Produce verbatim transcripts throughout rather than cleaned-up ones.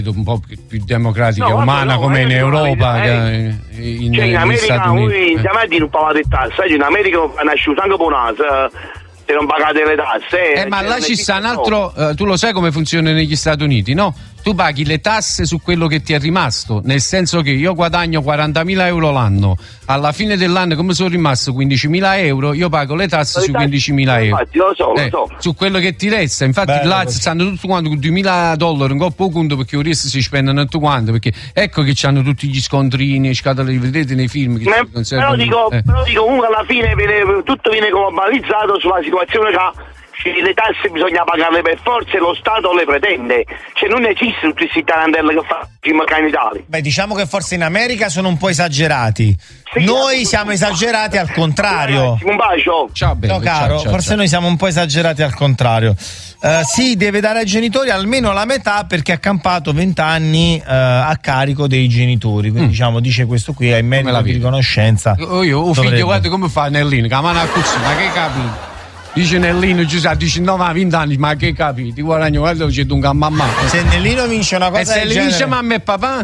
un po' più democratica e no, umana, no, come in Europa, eh. che in, cioè, in America Stati Uniti. voi insieme a dire un po' di tasse, in America nasce anche buonato, se non pagate le tasse. Eh, ma cioè, là ci sta un altro, uh, tu lo sai come funziona negli Stati Uniti, no? Tu paghi le tasse su quello che ti è rimasto, nel senso che io guadagno quarantamila euro l'anno, alla fine dell'anno come sono rimasto quindicimila euro, io pago le tasse le su tasse, quindicimila euro. Infatti, lo so, eh, lo so. Su quello che ti resta, infatti Bello, là così. stanno tutti quanti con duemila dollari, un po' poco conto, perché il resto si spendono tutto quanto, perché ecco che hanno tutti gli scontrini, le scatole, vedete nei film che Ma, si conservano. però, dico, eh. però dico comunque alla fine viene, tutto viene globalizzato sulla situazione che le tasse bisogna pagarle per forza e lo Stato le pretende, cioè non esiste tutti questi tarantelli che fa in Italia. Beh, diciamo che forse in America sono un po' esagerati. Sì, Noi siamo esagerati al contrario. Un bacio. Ciao, bello, No, caro, ciao, ciao, forse ciao. noi siamo un po' esagerati al contrario. Uh, sì, deve dare ai genitori almeno la metà perché ha campato vent'anni uh, a carico dei genitori. Quindi, Mm. diciamo, dice questo qui, è merito di vedi? riconoscenza. Oh, io, oh, figlio, Dovrebbe. guarda come fa Nellino, che la mano a così, ma che capito? Dice Nellino, ci sa, diciannove a venti anni, ma che capito? Ti guadagno, guarda, c'è un a mamma. Se Nellino vince una E cosa se del le genere... dice mamma e papà?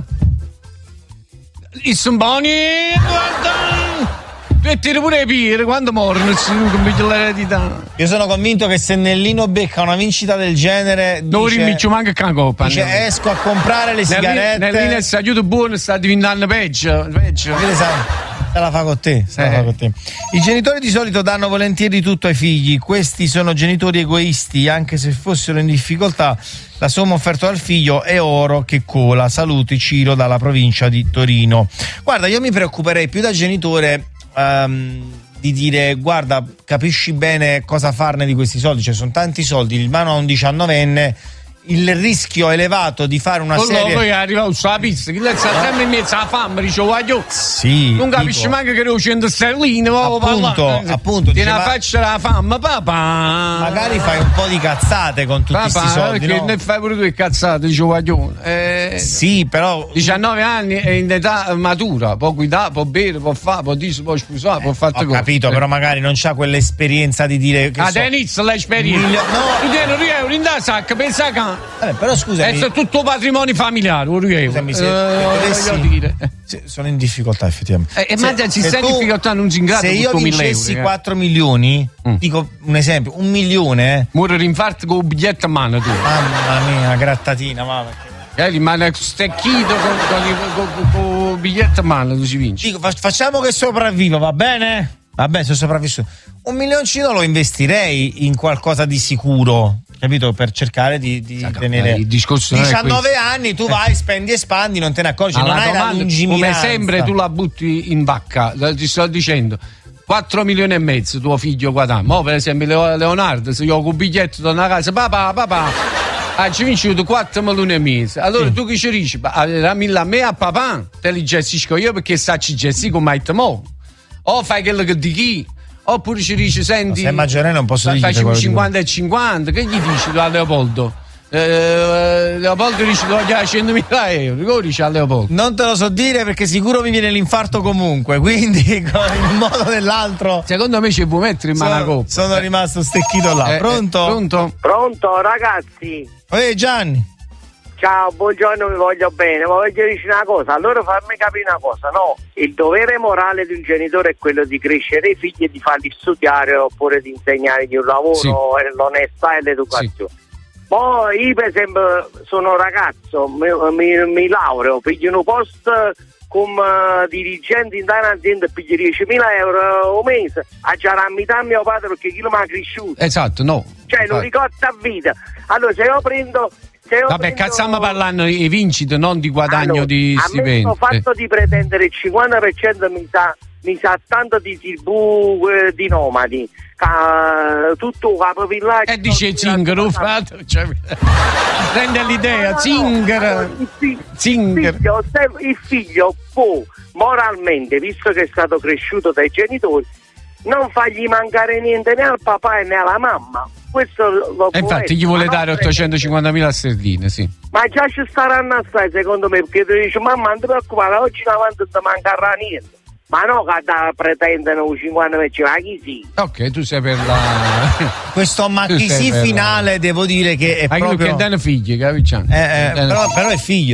I sono buoni, guarda! E tiri pure i pire, quando morono, si non bigliare di tanto. Io sono convinto che se Nellino becca una vincita del genere Non dice, rimiccio manca che coppa. dice esco a comprare le sigarette. Nellino è aiuto buono, sta diventando peggio. peggio. Vedi, sai, se la fa con te, se la Eh. fa con te. I genitori di solito danno volentieri tutto ai figli. Questi sono genitori egoisti, anche se fossero in difficoltà. La somma offerta al figlio è oro che cola. Saluti, Ciro dalla provincia di Torino. Guarda, io mi preoccuperei più da genitore um, di dire guarda, capisci bene cosa farne di questi soldi, cioè sono tanti soldi in mano a un diciannovenne. Il rischio elevato di fare una Poi serie poi arriva sulla pizza, che lei sta sempre in mezzo alla fame, dice voglio. sì, Non capisci dico, manco che ero cento sterline, Appunto, appunto, tiene la diceva- faccia la fame, papà. magari fai un po' di cazzate con tutti questi Papà, soldi, perché no? ne fai pure tu che cazzate, dice voglio. Eh, Sì, però diciannove anni è in età matura, può guidare, può bere, può fare, può dire, può sposare, può fare ho cose. capito, Eh. però magari non c'ha quell'esperienza di dire che Ah, so, inizia l'esperienza. Milio- no. Tu tieni un euro in da sacca, pensa che. Vabbè, però scusami, È tutto patrimonio familiare, un euro. Scusami, se- Eh, potessi- voglio dire. se- sono in difficoltà effettivamente. Eh, eh, ma ci se stai in tu- difficoltà, non si ingrata Se con io tuo mille vincessi euro, eh. quattro milioni, Mm. dico un esempio, un milione, Muore rinfarto con un biglietto a mano tu. mamma mia, una grattatina, mamma. Eh, rimane stecchito con, con, il- con, con, con il biglietto a mano, tu si vince. Dico, fa- facciamo che sopravvivo, va bene? Va bene, sono sopravvissuto. Un milioncino lo investirei in qualcosa di sicuro, capito? Per cercare di, di Sacca, tenere il discorso non è diciannove questo. anni, tu vai, spendi e spandi, non te ne accorgi, Alla non hai la domanda, come lungimiranza. sempre tu la butti in vacca, ti sto dicendo quattro milioni e mezzo tuo figlio guadagna. Mo per esempio Leo- Leonardo, se io con un biglietto torno a casa, papà, papà, hai vinto quattro milioni e mezzo. Allora Sì. tu che ci dici? A me a papà te li gestisco io perché sa ci gestisco come mo. O fai quello che di chi? Oppure ci dici, senti, No, se è maggiorenne non posso dirgli facciamo quello che cinquanta e cinquanta, che gli dici tu a Leopoldo? Eh, Leopoldo dice che voglio centomila euro, che dici a Leopoldo? Non te lo so dire perché sicuro mi viene l'infarto comunque, quindi in un modo o nell'altro Secondo me ci può mettere in mano la sono, coppa. sono rimasto stecchito là. Eh, Pronto? eh, pronto? Pronto ragazzi, Ehi Gianni, ciao, buongiorno, vi voglio bene, ma voglio dire una cosa, allora farmi capire una cosa, no, il dovere morale di un genitore è quello di crescere i figli e di farli studiare oppure di insegnargli un lavoro, Sì. e l'onestà e l'educazione. Poi io per esempio sono ragazzo, mi, mi, mi laureo, piglio un posto come dirigente in un'azienda e piglio diecimila euro al mese, a già la metà mio padre perché chi lo mi ha cresciuto, Esatto, no. cioè lo ricordo a vita. Allora se io prendo... Se io Vabbè, prendo- cazziamo parlando di vincite, non di guadagno Allora, di a me stipendio. il fatto di pretendere il cinquanta per cento mi sa, mi sa tanto di tribù eh, di nomadi, ca, tutto capo villaggio. E dice Zingaro, frate, cioè, prende l'idea, Zingaro, il, fi- Zingaro. il figlio, se- il figlio può moralmente, visto che è stato cresciuto dai genitori, non fargli mancare niente né al papà né alla mamma. Questo lo E può infatti gli essere, vuole ma dare non ottocentocinquantamila sterline, sì. ma già ci staranno assai secondo me, perché tu dici mamma non ti preoccupare, oggi in avanti non ti mancherà niente, ma no che da pretendono un cinquanta per cento, ma chi sì? Ok, tu sei per la... questo ma chi Tu sei sì per- finale devo dire che è Anche proprio perché danno figli, capisci? Eh, eh, però, però è figlio.